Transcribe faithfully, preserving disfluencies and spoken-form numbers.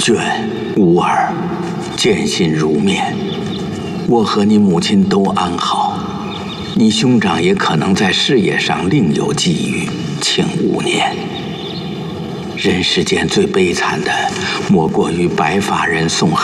娟、吾儿，见信如面。我和你母亲都安好，你兄长也可能在事业上另有际遇，请勿念。人世间最悲惨的，莫过于白发人送